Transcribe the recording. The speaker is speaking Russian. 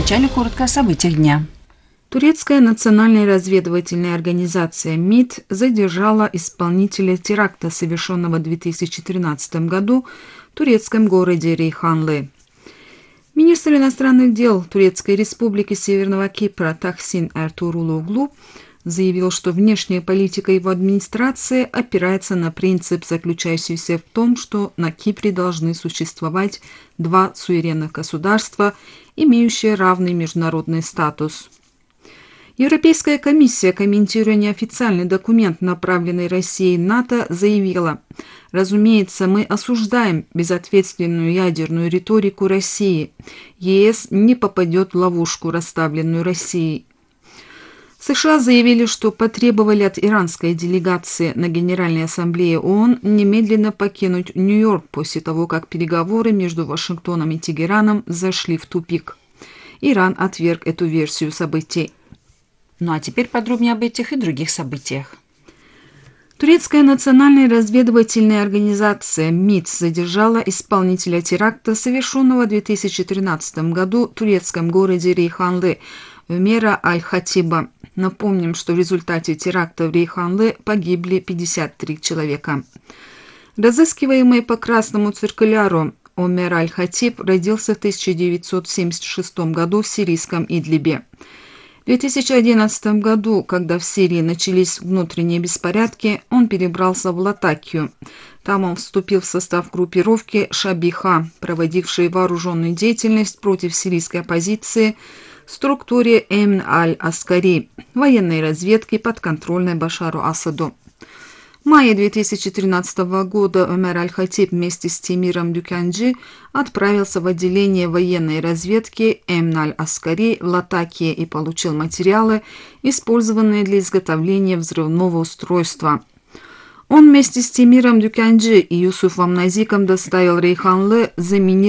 начале коротко о событиях дня. Турецкая национальная разведывательная организация МИД задержала исполнителя теракта, совершенного в 2013 году в турецком городе Рейханлы. Министр иностранных дел Турецкой республики Северного Кипра Тахсин Эртугрул заявил, что внешняя политика его администрации опирается на принцип, заключающийся в том, что на Кипре должны существовать два суверенных государства, имеющие равный международный статус. Европейская комиссия, комментируя неофициальный документ, направленный Россией НАТО, заявила: «Разумеется, мы осуждаем безответственную ядерную риторику России. ЕС не попадет в ловушку, расставленную Россией». США заявили, что потребовали от иранской делегации на Генеральной Ассамблее ООН немедленно покинуть Нью-Йорк после того, как переговоры между Вашингтоном и Тегераном зашли в тупик. Иран отверг эту версию событий. Ну а теперь подробнее об этих и других событиях. Турецкая национальная разведывательная организация МИД задержала исполнителя теракта, совершенного в 2013 году в турецком городе Рейханлы, Умера Аль-Хатиба. Напомним, что в результате теракта в Рейханлы погибли 53 человека. Разыскиваемый по красному циркуляру Умер Аль-Хатиб родился в 1976 году в сирийском Идлибе. В 2011 году, когда в Сирии начались внутренние беспорядки, он перебрался в Латакию. Там он вступил в состав группировки Шабиха, проводившей вооруженную деятельность против сирийской оппозиции в структуре Эмн аль-Аскари, военной разведки, подконтрольной Башару Асаду. В мае 2013 года Умер Аль-Хатиб вместе с Темиром Дюканджи отправился в отделение военной разведки Эмн аль-Аскари в Латакии и получил материалы, использованные для изготовления взрывного устройства. Он вместе с Темиром Дюканджи и Юсуфом Назиком доставил Рейханлы заминированные